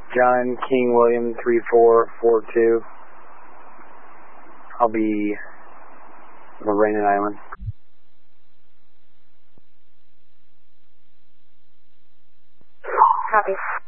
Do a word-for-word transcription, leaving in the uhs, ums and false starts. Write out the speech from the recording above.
John King William three four four two. I'll be Lorraine Island. Copy.